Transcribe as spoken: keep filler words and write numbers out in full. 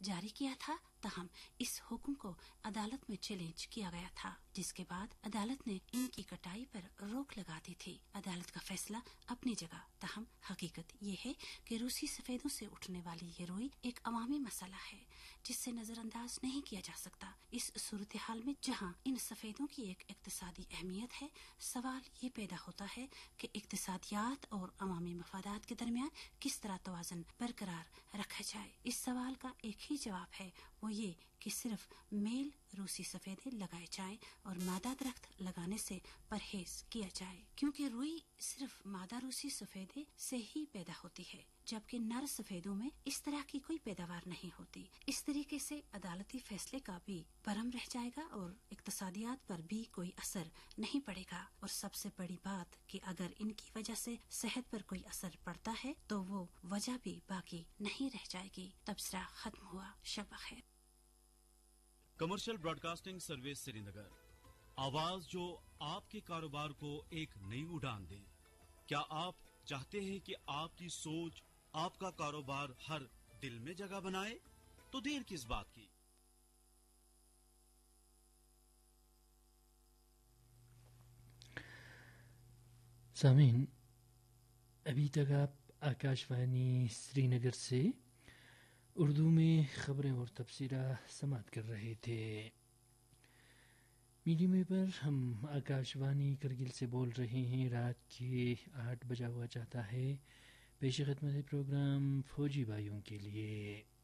जारी किया था, तहम इस हुक्म को अदालत में चैलेंज किया गया था, जिसके बाद अदालत ने इनकी कटाई पर रोक लगा दी थी। अदालत का फैसला अपनी जगह, तहम हकीकत ये है कि रूसी सफेदों से उठने वाली ये रोई एक अवामी मसला है जिससे नजरअंदाज नहीं किया जा सकता। इस सूरत हाल में जहाँ इन सफेदों की एक इक्तिसादी अहमियत है, सवाल ये पैदा होता है कि इक्तिसादियात और अवामी मफादात के दरमियान किस तरह तवाज़ुन बरकरार रखा जाए। इस सवाल का एक ही जवाब है, वो ये कि सिर्फ मेल रूसी सफेदे लगाए जाएं और मादा दरख्त लगाने से परहेज किया जाए, क्योंकि रुई सिर्फ मादा रूसी सफेदे से ही पैदा होती है, जबकि नर सफेदों में इस तरह की कोई पैदावार नहीं होती। इस तरीके से अदालती फैसले का भी भरम रह जाएगा और इक्तिसादियात पर भी कोई असर नहीं पड़ेगा। और सबसे बड़ी बात कि अगर इनकी वजह से सेहत पर कोई असर पड़ता है तो वो वजह भी बाकी नहीं रह जाएगी। तबसरा खत्म हुआ। शब बखैर। कमर्शियल ब्रॉडकास्टिंग सर्विस श्रीनगर, आवाज जो आपके कारोबार को एक नई उड़ान दे। क्या आप चाहते हैं कि आपकी सोच आपका कारोबार हर दिल में जगह बनाए? तो देर किस बात की। सामीन, अभी तक आप आकाशवाणी श्रीनगर से उर्दू में खबरें और तफसीरा समात कर रहे थे। मीडियम वेव पर हम आकाशवाणी करगिल से बोल रहे हैं। रात के आठ बजा हुआ चाहता है। पेश खिदमत प्रोग्राम फौजी भाइयों के लिए।